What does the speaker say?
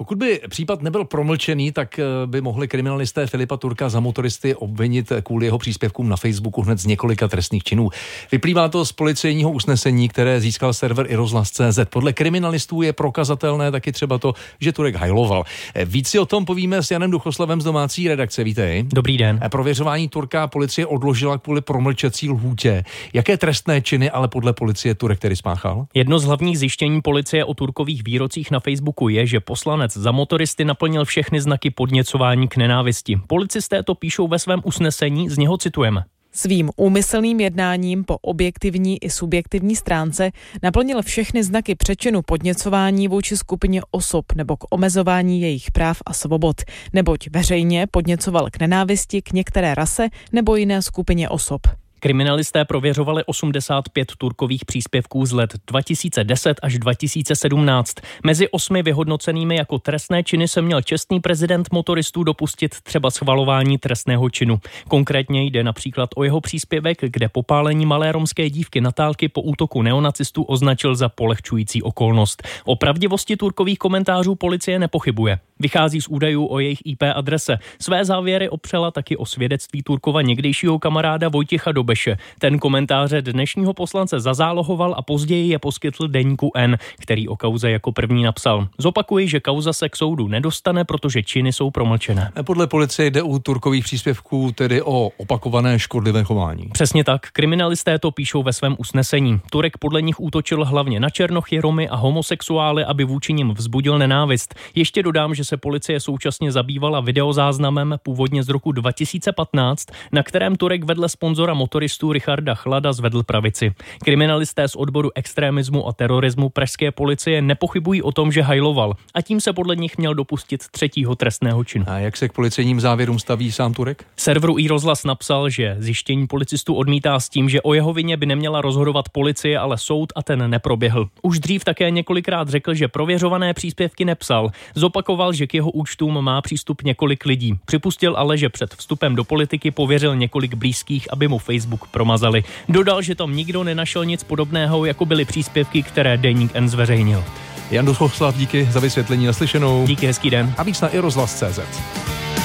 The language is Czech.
Pokud by případ nebyl promlčený, tak by mohli kriminalisté Filipa Turka za motoristy obvinit kvůli jeho příspěvkům na Facebooku hned z několika trestných činů. Vyplývá to z policejního usnesení, které získal server iRozhlas.cz. Podle kriminalistů je prokazatelné taky třeba to, že Turek hajloval. Víc si o tom povíme s Janem Duchoslavem z domácí redakce. Vítej. Dobrý den. Prověřování Turka policie odložila kvůli promlčecí lhůtě. Jaké trestné činy ale podle policie Turek tedy spáchal? Jedno z hlavních zjištění policie o Turkových výrocích na Facebooku je, že poslanec za motoristy naplnil všechny znaky podněcování k nenávisti. Policisté to píšou ve svém usnesení, z něho citujeme. Svým úmyslným jednáním po objektivní i subjektivní stránce naplnil všechny znaky přečinu podněcování vůči skupině osob nebo k omezování jejich práv a svobod, neboť veřejně podněcoval k nenávisti k některé rase nebo jiné skupině osob. Kriminalisté prověřovali 85 Turkových příspěvků z let 2010 až 2017. Mezi 8 vyhodnocenými jako trestné činy se měl čestný prezident motoristů dopustit třeba schvalování trestného činu. Konkrétně jde například o jeho příspěvek, kde popálení malé romské dívky Natálky po útoku neonacistů označil za polehčující okolnost. O pravdivosti Turkových komentářů policie nepochybuje. Vychází z údajů o jejich IP adrese. Své závěry opřela taky o svědectví Turkova někdejšího kamaráda Vojtěcha Dobeše. Ten komentáře dnešního poslance zazálohoval a později je poskytl deníku N, který o kauze jako první napsal. Zopakuji, že kauza se k soudu nedostane, protože činy jsou promlčené. Podle policie jde u Turkových příspěvků tedy o opakované škodlivé chování. Přesně tak. Kriminalisté to píšou ve svém usnesení. Turek podle nich útočil hlavně na černochy, Romy a homosexuály, aby vůči nim vzbudil nenávist. Ještě dodám, že se policie současně zabývala videozáznamem původně z roku 2015, na kterém Turek vedle sponzora motoristů Richarda Chlada zvedl pravici. Kriminalisté z odboru extremismu a terorismu pražské policie nepochybují o tom, že hajloval, a tím se podle nich měl dopustit 3. trestného činu. A jak se k policejním závěrům staví sám Turek? Serveru iRozhlas napsal, že zjištění policistů odmítá s tím, že o jeho vině by neměla rozhodovat policie, ale soud, a ten neproběhl. Už dřív také několikrát řekl, že prověřované příspěvky nepsal. Zopakoval, že k jeho účtům má přístup několik lidí. Připustil ale, že před vstupem do politiky pověřil několik blízkých, aby mu Facebook promazali. Dodal, že tam nikdo nenašel nic podobného, jako byly příspěvky, které deník N zveřejnil. Jan Duchoslav, díky za vysvětlení, naslyšenou. Díky, hezký den. A víc na iRozhlas.cz.